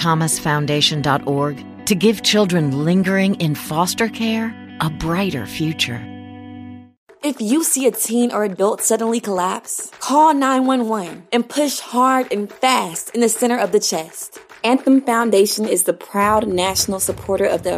thomasfoundation.org to give children lingering in foster care a brighter future. If you see a teen or adult suddenly collapse, call 911 and push hard and fast in the center of the chest. Anthem Foundation is the proud national supporter of the